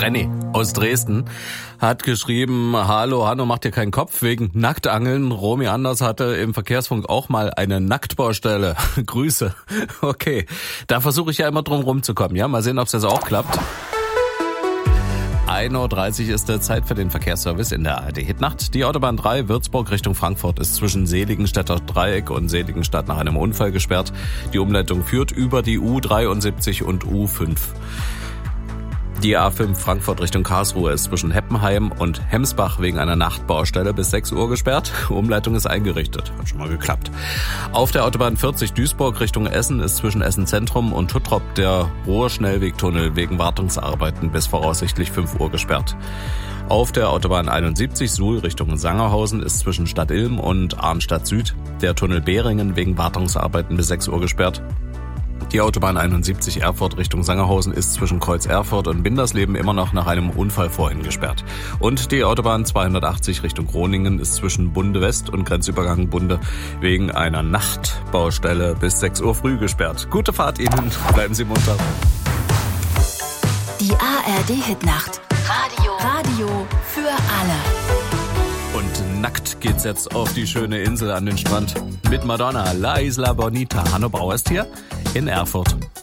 Renny aus Dresden hat geschrieben, hallo Hanno, mach dir keinen Kopf wegen Nacktangeln. Romy Anders hatte im Verkehrsfunk auch mal eine Nacktbaustelle. Grüße. Okay, da versuche ich ja immer drum rumzukommen. Ja, mal sehen, ob es jetzt auch klappt. 1:30 Uhr ist der Zeit für den Verkehrsservice in der ARD-Hitnacht. Die Autobahn 3 Würzburg Richtung Frankfurt ist zwischen Seligenstädter Dreieck und Seligenstadt nach einem Unfall gesperrt. Die Umleitung führt über die U73 und U5. Die A5 Frankfurt Richtung Karlsruhe ist zwischen Heppenheim und Hemsbach wegen einer Nachtbaustelle bis 6 Uhr gesperrt. Umleitung ist eingerichtet. Hat schon mal geklappt. Auf der Autobahn 40 Duisburg Richtung Essen ist zwischen Essen Zentrum und Tuttrop der Ruhrschnellwegtunnel wegen Wartungsarbeiten bis voraussichtlich 5 Uhr gesperrt. Auf der Autobahn 71 Suhl Richtung Sangerhausen ist zwischen Stadt Ilm und Arnstadt Süd der Tunnel Behringen wegen Wartungsarbeiten bis 6 Uhr gesperrt. Die Autobahn 71 Erfurt Richtung Sangerhausen ist zwischen Kreuz Erfurt und Bindersleben immer noch nach einem Unfall vorhin gesperrt. Und die Autobahn 280 Richtung Groningen ist zwischen Bunde West und Grenzübergang Bunde wegen einer Nachtbaustelle bis 6 Uhr früh gesperrt. Gute Fahrt Ihnen, bleiben Sie munter. Die ARD-Hitnacht. Radio für alle. Und nackt geht's jetzt auf die schöne Insel an den Strand. Mit Madonna, La Isla Bonita. Hanno Bauer ist hier in Erfurt.